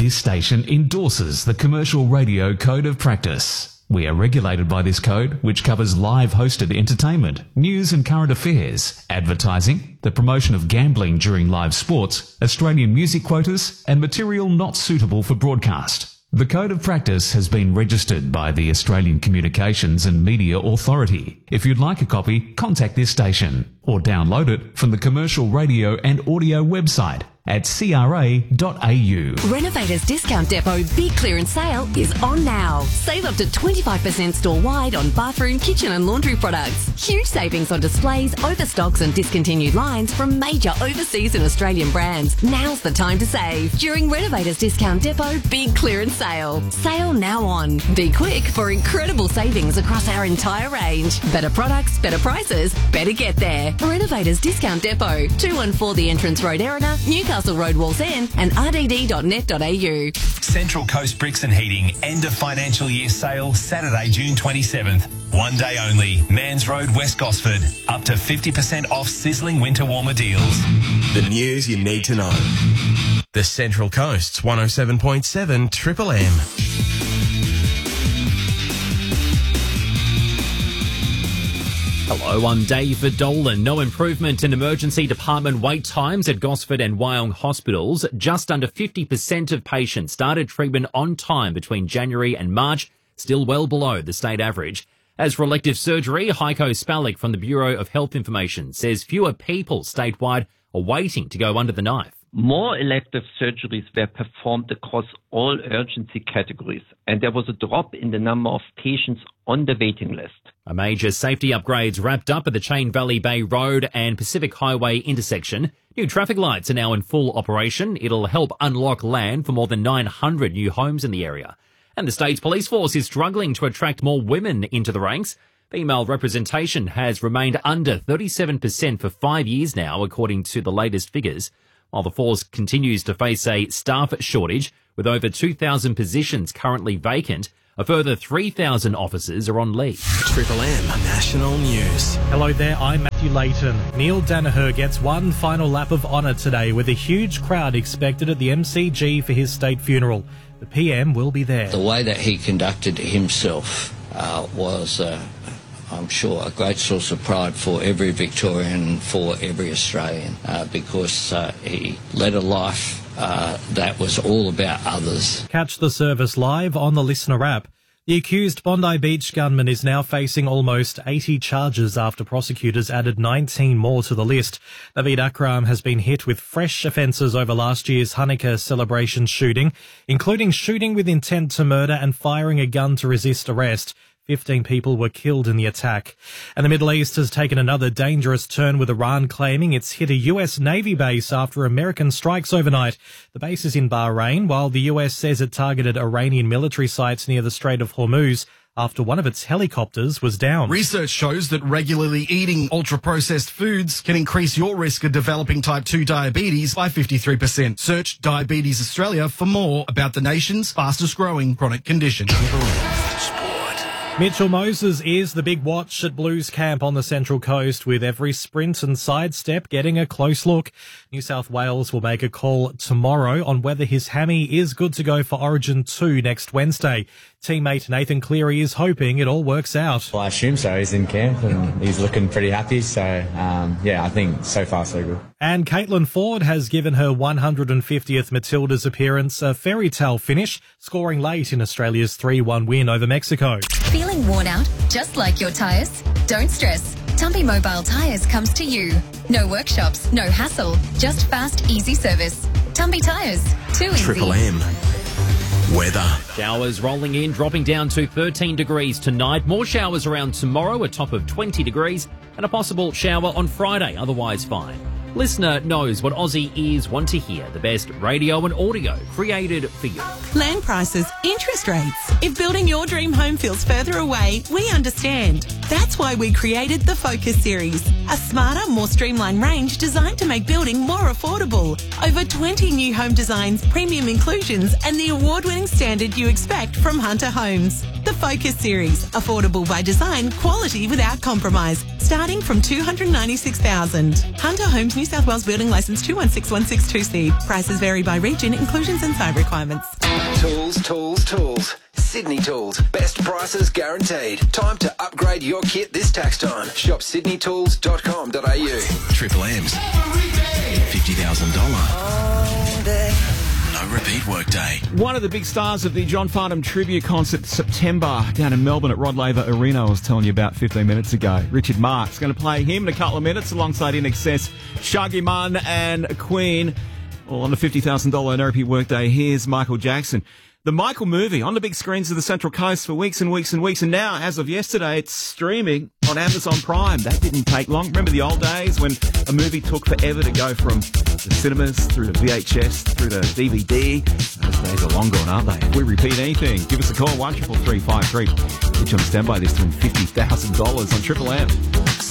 this station endorses the Commercial Radio Code of Practice. We are regulated by this code, which covers live hosted entertainment, news and current affairs, advertising, the promotion of gambling during live sports, Australian music quotas, and material not suitable for broadcast. The Code of Practice has been registered by the Australian Communications and Media Authority. If you'd like a copy, contact this station or download it from the Commercial Radio and Audio website at cra.au. Renovators Discount Depot Big Clearance Sale is on now. Save up to 25% store-wide on bathroom, kitchen and laundry products. Huge savings on displays, overstocks and discontinued lines from major overseas and Australian brands. Now's the time to save during Renovators Discount Depot Big Clearance Sale. Sale now on. Be quick for incredible savings across our entire range. Better products, better prices, better get there. Renovators Discount Depot, 214 The Entrance Road, Erina, Newcastle Road, Wallsend and rdd.net.au. Central Coast Bricks and Heating end of financial year sale Saturday, June 27th. One day only. Mans Road, West Gosford. Up to 50% off sizzling winter warmer deals. The news you need to know. The Central Coast's 107.7 Triple M. Hello, I'm David Dolan. No improvement in emergency department wait times at Gosford and Wyong hospitals. Just under 50% of patients started treatment on time between January and March, still well below the state average. As for elective surgery, Heiko Spalek from the Bureau of Health Information says fewer people statewide are waiting to go under the knife. More elective surgeries were performed across all urgency categories, and there was a drop in the number of patients on the waiting list. A major safety upgrades wrapped up at the Chain Valley Bay Road and Pacific Highway intersection. New traffic lights are now in full operation. It'll help unlock land for more than 900 new homes in the area. And the state's police force is struggling to attract more women into the ranks. Female representation has remained under 37% for 5 years now, according to the latest figures. While the force continues to face a staff shortage, with over 2,000 positions currently vacant, a further 3,000 officers are on leave. Triple M National News. Hello there, I'm Matthew Layton. Neil Danaher gets one final lap of honour today with a huge crowd expected at the MCG for his state funeral. The PM will be there. The way that he conducted himself was, I'm sure, a great source of pride for every Victorian, for every Australian, because he led a life that was all about others. Catch the service live on the Listener app. The accused Bondi Beach gunman is now facing almost 80 charges after prosecutors added 19 more to the list. Naveed Akram has been hit with fresh offences over last year's Hanukkah celebration shooting, including shooting with intent to murder and firing a gun to resist arrest. 15 people were killed in the attack. And the Middle East has taken another dangerous turn, with Iran claiming it's hit a US Navy base after American strikes overnight. The base is in Bahrain, while the US says it targeted Iranian military sites near the Strait of Hormuz after one of its helicopters was down. Research shows that regularly eating ultra-processed foods can increase your risk of developing type 2 diabetes by 53%. Search Diabetes Australia for more about the nation's fastest-growing chronic condition. Mitchell Moses is the big watch at Blues camp on the Central Coast, with every sprint and sidestep getting a close look. New South Wales will make a call tomorrow on whether his hammy is good to go for Origin 2 next Wednesday. Teammate Nathan Cleary is hoping it all works out. Well, I assume so. He's in camp and he's looking pretty happy. So, I think so far so good. And Caitlin Ford has given her 150th Matildas appearance a fairy tale finish, scoring late in Australia's 3-1 win over Mexico. Feeling worn out, just like your tyres? Don't stress. Tumpy Mobile Tyres comes to you. No workshops, no hassle, just fast, easy service. Tumpy Tyres, too easy. Triple M. Weather. Showers rolling in, dropping down to 13 degrees tonight. More showers around tomorrow, a top of 20 degrees, and a possible shower on Friday, otherwise fine. Listener knows what Aussie ears want to hear. The best radio and audio created for you. Land prices, interest rates. If building your dream home feels further away, we understand. That's why we created the Focus series, a smarter, more streamlined range designed to make building more affordable. Over 20 new home designs, premium inclusions, and the award-winning standard you expect from Hunter Homes. The Focus series, affordable by design, quality without compromise, starting from $296,000. Hunter Homes New South Wales Building Licence 216162C. Prices vary by region, inclusions and site requirements. Tools. Sydney Tools. Best prices guaranteed. Time to upgrade your kit this tax time. Shop sydneytools.com.au. Triple M's. $50,000. No repeat workday. One of the big stars of the John Farnham Tribute Concert September down in Melbourne at Rod Laver Arena, I was telling you about 15 minutes ago. Richard Marx going to play him in a couple of minutes alongside In Excess, Shaggy Man and Queen. All on the $50,000 no repeat workday. Here's Michael Jackson. The Michael movie on the big screens of the Central Coast for weeks and weeks and weeks. And now, as of yesterday, it's streaming on Amazon Prime. That didn't take long. Remember the old days when a movie took forever to go from the cinemas through to VHS through to DVD? Those days are long gone, aren't they? If we repeat anything, give us a call, 133353. Get you on standby this to win $50,000 on Triple M.